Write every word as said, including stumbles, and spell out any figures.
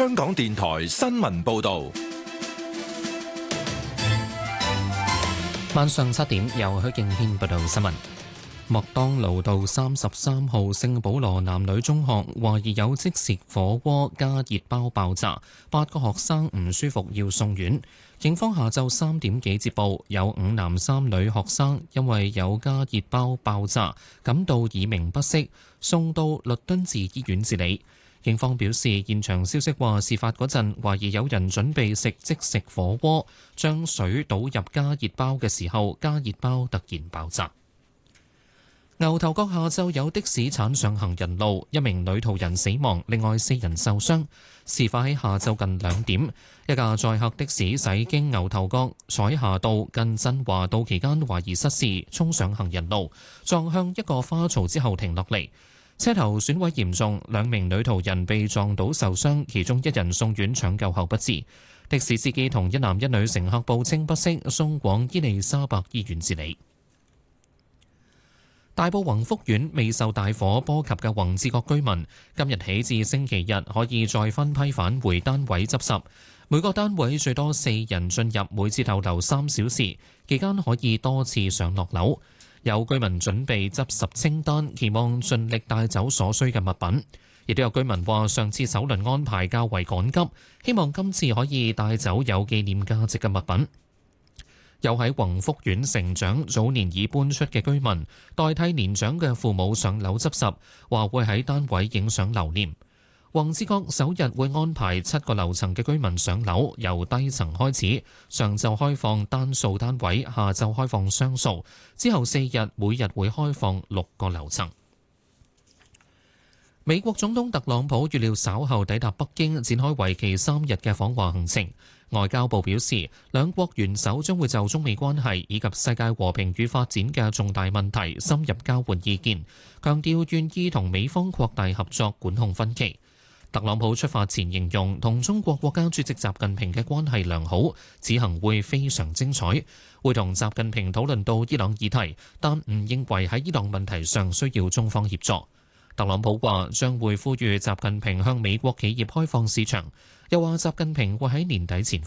香港電台新聞報道。 晚上七點，由許敬軒報道新聞。麥當勞道三十三號聖保羅男女中學懷疑有即食火鍋加熱包爆炸，八個學生唔舒服要送院。警方下晝三點幾接報，有五男三女學生因為有加熱包爆炸，感到耳鳴不適，送到律敦治醫院治理。警方表示，現場消息話，事發嗰陣懷疑有人準備食即食火鍋，將水倒入加熱包嘅時候，加熱包突然爆炸。牛頭角下晝有的士鏟上行人路，一名女途人死亡，另外四人受傷。事發喺下晝近兩點，一架載客的士駛經牛頭角彩霞道近振華道期間，懷疑失事，衝上行人路，撞向一個花槽之後停落嚟，車頭損毀嚴重，兩名女途人被撞倒受傷，其中一人送院搶救後不治。的士司機同一男一女乘客報稱不適，送往伊利沙伯醫院治理。大埔宏福苑未受大火波及嘅宏志閣居民，今日起至星期日可以再分批返回單位執拾。每個單位最多四人進入，每次逗留三小時，期間可以多次上落樓。有居民準備執拾清單，期望盡力帶走所需嘅物品。亦都有居民話，上次首輪安排較為趕急，希望今次可以帶走有紀念價值嘅物品。有喺宏福苑成長、早年已搬出嘅居民，代替年長嘅父母上樓執拾，話會喺單位影相留念。宏志閣首日會安排七個樓層嘅居民上樓，由低層開始，上晝開放單數單位，下晝開放雙數，之後四日每日會開放六個樓層。美國總統特朗普預料稍後抵達北京，展開為期三日嘅訪華行程。外交部表示，兩國元首將會就中美關係以及世界和平與發展嘅重大問題深入交換意見，強調願意同美方擴大合作，管控分歧。特朗普出發前形容同中國國家主席習近平嘅關係良好，此行會非常精彩，會同習近平討論到伊朗議題，但唔認為喺伊朗問題上需要中方協助。特朗普話將會呼籲習近平向美國企業開放市場，又話習近平會喺年底前